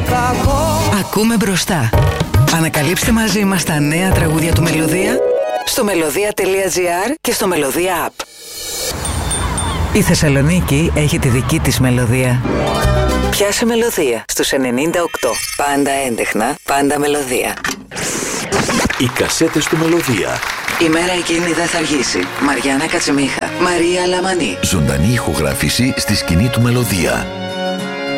Ακούμε μπροστά. Ανακαλύψτε μαζί μας τα νέα τραγούδια του Μελωδία στο melodia.gr και στο Melodia App. Η Θεσσαλονίκη έχει τη δική της μελωδία. Πιάσε Μελωδία στους 98. Πάντα έντεχνα, πάντα μελωδία. Οι κασέτες του Μελωδία. Η μέρα εκείνη δεν θα αργήσει. Μαριάννα Κατσιμίχα, Μαρία Λαμανή. Ζωντανή ηχογράφηση στη σκηνή του Μελωδία.